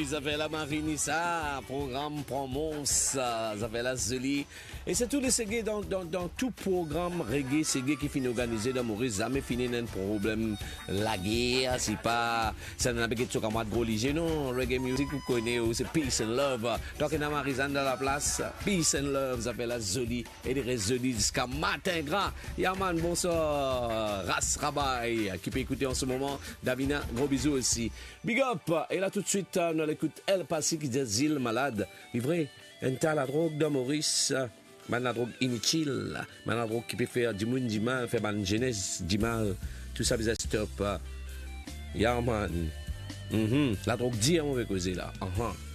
oui, ça fait la Marinissa, programme Promons, ça fait la Zeli. Et c'est tous les ségués dans tout programme reggae, ségué qui finit organisé dans Maurice, jamais fini d'un problème la guerre, c'est pas, ça n'a pas été comme un gros léger, non, reggae music, vous connaissez, c'est peace and love. Donc, il y a Marizane dans la place, peace and love, ça fait la Zoli, et les Zoli jusqu'à matin grand. Yaman, bonsoir, Ras Rabaï, qui peut écouter en ce moment, Davina, gros bisous aussi. Big up, et là tout de suite, on écoute El Passy qui dit Zil malade, livré, un tas la drogue de Maurice. Man la drogue inutile, man la drogue qui peut faire du monde du mal, faire man jeunesse du mal, tout ça bisa stop. Yeah man. La drogue dit on veut causer là.